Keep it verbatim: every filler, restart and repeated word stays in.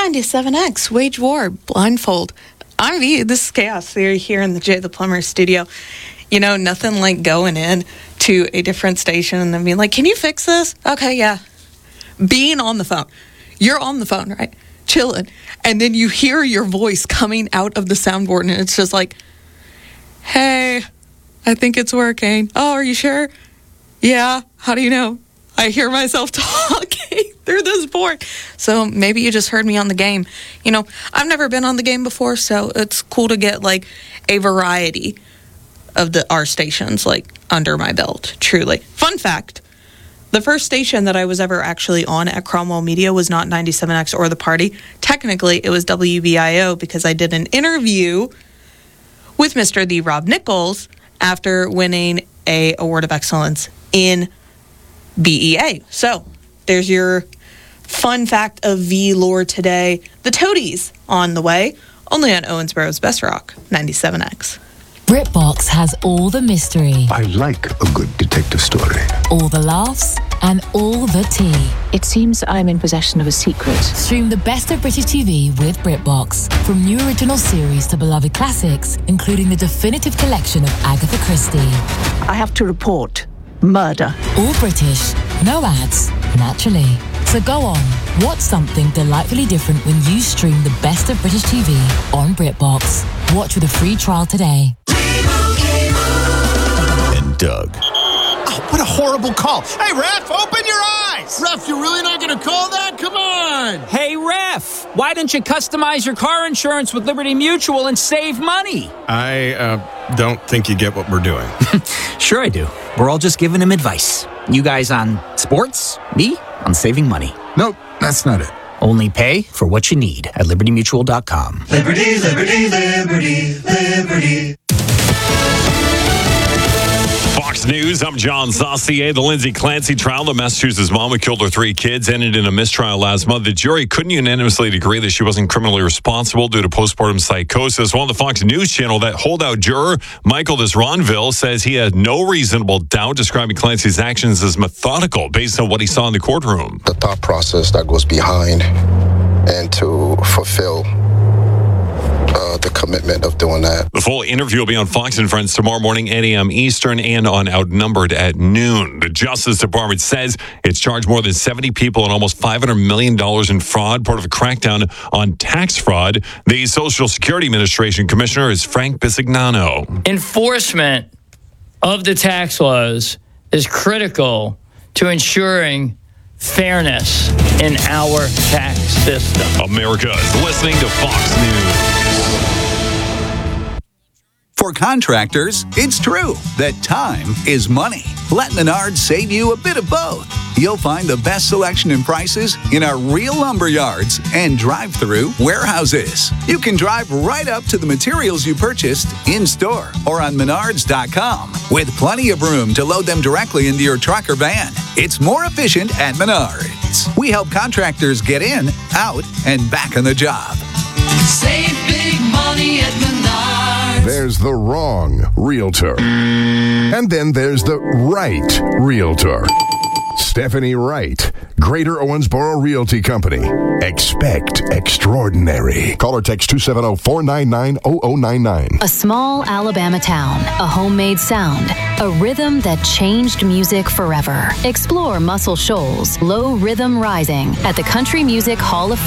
ninety-seven X, Wage War, Blindfold. I'm V. This is Chaos Theory here in the Jay the Plumber studio. You know, nothing like going in to a different station and then being like, can you fix this? Okay, yeah. Being on the phone. You're on the phone, right? Chilling. And then you hear your voice coming out of the soundboard and it's just like, hey, I think it's working. Oh, are you sure? Yeah. How do you know? I hear myself talking through this board. So maybe you just heard me on the game. You know, I've never been on the game before, so it's cool to get like a variety of the our stations like under my belt, truly. Fun fact, the first station that I was ever actually on at Cromwell Media was not ninety-seven X or The Party. Technically, it was W B I O because I did an interview with Mister The Rob Nichols after winning a Award of Excellence in B E A. So there's your fun fact of V lore today. The Toadies on the way, only on Owensboro's Best Rock, ninety-seven X. BritBox has all the mystery. I like a good detective story. All the laughs and all the tea. It seems I'm in possession of a secret. Stream the best of British T V with BritBox. From new original series to beloved classics, including the definitive collection of Agatha Christie. I have to report murder. All British, no ads, naturally. So go on, watch something delightfully different when you stream the best of British T V on BritBox. Watch with a free trial today. And Doug. Oh, what a horrible call. Hey, ref, open your eyes. Ref, you're really not going to call that? Come on. Hey, ref, why don't you customize your car insurance with Liberty Mutual and save money? I uh, don't think you get what we're doing. Sure I do. We're all just giving him advice. You guys on sports, me on saving money. Nope, that's not it. Only pay for what you need at liberty mutual dot com. Liberty, liberty, liberty, liberty. Fox News, I'm John Saucier. The Lindsay Clancy trial, the Massachusetts mom who killed her three kids, ended in a mistrial last month. The jury couldn't unanimously agree that she wasn't criminally responsible due to postpartum psychosis. Well, on the Fox News channel, that holdout juror, Michael Desronville, says he had no reasonable doubt, describing Clancy's actions as methodical based on what he saw in the courtroom. The thought process that goes behind and to fulfill Uh, the commitment of doing that. The full interview will be on Fox and Friends tomorrow morning, eight a.m. Eastern, and on Outnumbered at noon. The Justice Department says it's charged more than seventy people and almost five hundred million dollars in fraud, part of a crackdown on tax fraud. The Social Security Administration Commissioner is Frank Bisignano. Enforcement of the tax laws is critical to ensuring fairness in our tax system. America is listening to Fox News. For contractors, it's true that time is money. Let Menards save you a bit of both. You'll find the best selection and prices in our real lumber yards and drive-through warehouses. You can drive right up to the materials you purchased in-store or on menards dot com with plenty of room to load them directly into your truck or van. It's more efficient at Menards. We help contractors get in, out, and back on the job. Save big money at Menards. There's the wrong realtor. And then there's the right realtor. Stephanie Wright, Greater Owensboro Realty Company. Expect extraordinary. Call or text two seven zero, four nine nine, zero zero nine nine. A small Alabama town, a homemade sound, a rhythm that changed music forever. Explore Muscle Shoals, Low Rhythm Rising at the Country Music Hall of